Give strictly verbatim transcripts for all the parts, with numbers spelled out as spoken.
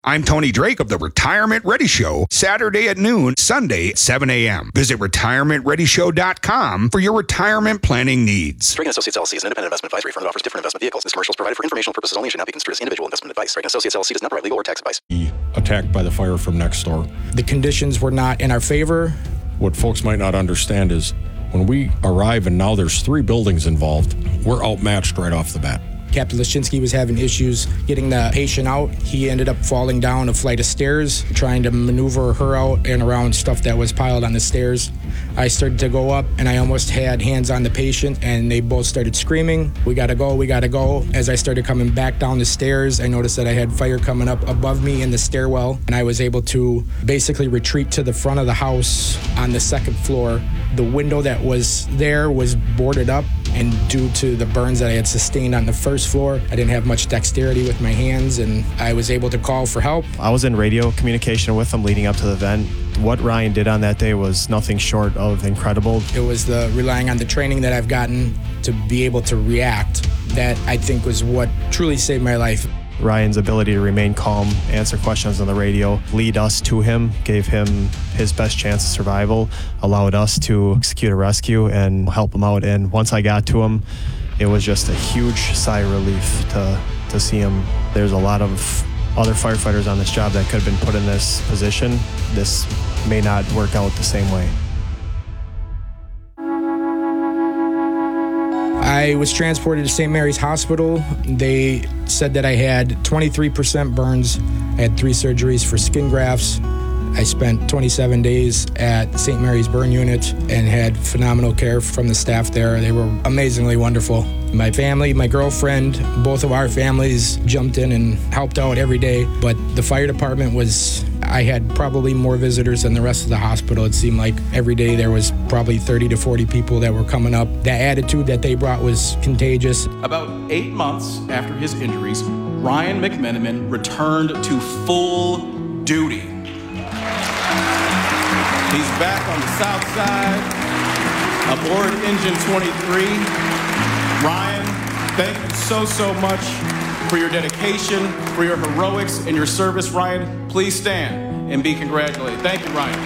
I'm Tony Drake of the Retirement Ready Show, Saturday at noon, Sunday at seven a.m. Visit retirement ready show dot com for your retirement planning needs. Drake and Associates L L C is an independent investment advisory firm that offers different investment vehicles. This commercial is provided for informational purposes only and should not be construed as individual investment advice. Drake and Associates L L C does not provide legal or tax advice. Attacked by the fire from next door. The conditions were not in our favor. What folks might not understand is when we arrive and now there's three buildings involved, we're outmatched right off the bat. Captain Lashinsky was having issues getting the patient out. He ended up falling down a flight of stairs, trying to maneuver her out and around stuff that was piled on the stairs. I started to go up, and I almost had hands on the patient, and they both started screaming, "We gotta go, we gotta go." As I started coming back down the stairs, I noticed that I had fire coming up above me in the stairwell, and I was able to basically retreat to the front of the house on the second floor. The window that was there was boarded up, and due to the burns that I had sustained on the first floor, I didn't have much dexterity with my hands, and I was able to call for help. I was in radio communication with them leading up to the event. What Ryan did on that day was nothing short of incredible. It was the relying on the training that I've gotten to be able to react that I think was what truly saved my life. Ryan's ability to remain calm, answer questions on the radio, lead us to him, gave him his best chance of survival, allowed us to execute a rescue and help him out. And once I got to him, it was just a huge sigh of relief to, to see him. There's a lot of other firefighters on this job that could have been put in this position. This may not work out the same way. I was transported to Saint Mary's Hospital. They said that I had twenty-three percent burns. I had three surgeries for skin grafts. I spent twenty-seven days at Saint Mary's Burn Unit and had phenomenal care from the staff there. They were amazingly wonderful. My family, my girlfriend, both of our families jumped in and helped out every day. But the fire department was, I had probably more visitors than the rest of the hospital. It seemed like every day there was probably thirty to forty people that were coming up. That attitude that they brought was contagious. About eight months after his injuries, Ryan McMenamin returned to full duty. He's back on the south side, aboard Engine twenty-three. Ryan, thank you so, so much for your dedication, for your heroics, and your service. Ryan, please stand and be congratulated. Thank you, Ryan.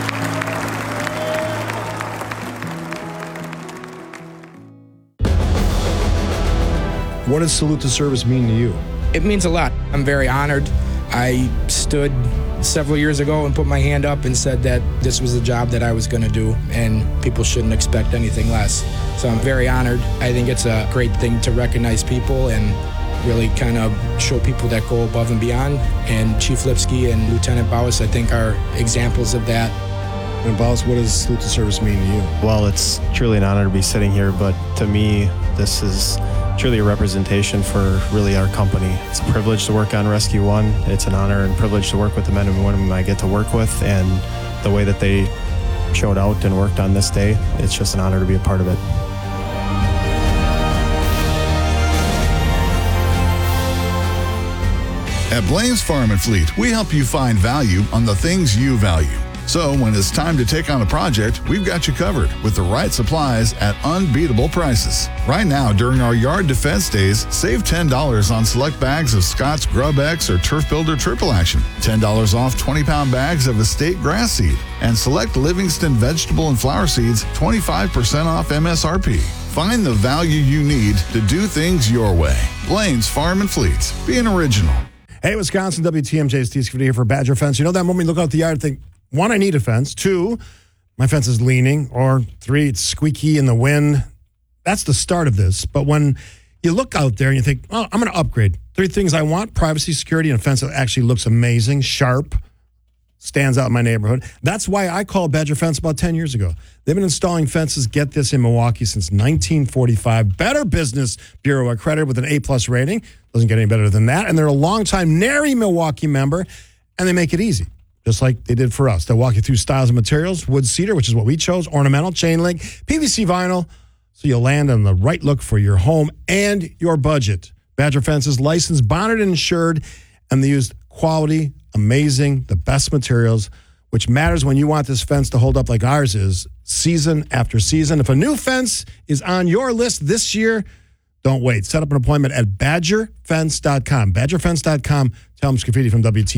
What does Salute to Service mean to you? It means a lot. I'm very honored. I stood several years ago and put my hand up and said that this was the job that I was going to do, and people shouldn't expect anything less. So I'm very honored. I think it's a great thing to recognize people and really kind of show people that go above and beyond. And Chief Lipsky and Lieutenant Bowes, I think, are examples of that. And Bowes, what does Salute to Service mean to you? Well, it's truly an honor to be sitting here, but to me, this is truly a representation for really our company. It's a privilege to work on Rescue One. It's an honor and privilege to work with the men and women I get to work with, and the way that they showed out and worked on this day, it's just an honor to be a part of it. At Blaine's Farm and Fleet, we help you find value on the things you value. So when it's time to take on a project, we've got you covered with the right supplies at unbeatable prices. Right now, during our Yard Defense Days, save ten dollars on select bags of Scott's Grub X or Turf Builder Triple Action, ten dollars off twenty-pound bags of Estate Grass Seed, and select Livingston Vegetable and Flower Seeds, twenty-five percent off M S R P. Find the value you need to do things your way. Blaine's Farm and Fleet. Be an original. Hey, Wisconsin, W T M J, Steve Scafidi here for Badger Fence. You know that moment you look out the yard and think, one, I need a fence. Two, my fence is leaning. Or three, it's squeaky in the wind. That's the start of this. But when you look out there and you think, oh, I'm going to upgrade. Three things I want: privacy, security, and a fence that actually looks amazing, sharp, stands out in my neighborhood. That's why I called Badger Fence about ten years ago. They've been installing fences, get this, in Milwaukee since nineteen forty-five. Better Business Bureau accredited with an A-plus rating. Doesn't get any better than that. And they're a longtime Nary Milwaukee member, and they make it easy, just like they did for us. They'll walk you through styles and materials: wood cedar, which is what we chose, ornamental, chain link, P V C vinyl, so you'll land on the right look for your home and your budget. Badger Fence is licensed, bonded, and insured, and they use quality, amazing, the best materials, which matters when you want this fence to hold up like ours is, season after season. If a new fence is on your list this year, don't wait. Set up an appointment at badger fence dot com. badger fence dot com. Tell them Scafidi from W T